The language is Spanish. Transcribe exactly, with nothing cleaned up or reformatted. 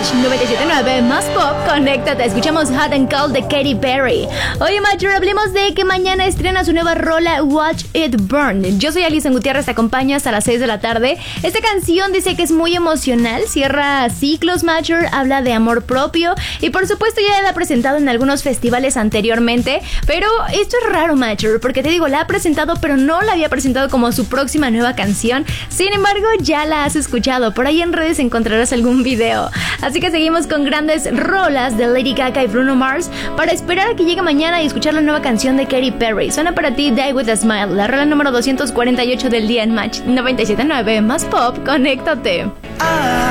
Match noventa y siete punto nueve más pop, conéctate. Escuchamos Hot and Cold de Katy Perry. Oye, Macho, hablemos de que mañana estrena su nueva rola Watch It Burn. Yo soy Alison Gutiérrez, te acompaño hasta las seis de la tarde. Esta canción dice que es muy emocional, cierra ciclos, Macho, habla de amor propio y por supuesto ya la ha presentado en algunos festivales anteriormente. Pero esto es raro, Macho, porque te digo, la ha presentado pero no la había presentado como su próxima nueva canción. Sin embargo, ya la has escuchado. Por ahí en redes encontrarás algún video. Así que seguimos con grandes rolas de Lady Gaga y Bruno Mars para esperar a que llegue mañana y escuchar la nueva canción de Katy Perry. Suena para ti Die With A Smile, la rola número doscientos cuarenta y ocho del día en Match noventa y siete punto nueve más pop, conéctate.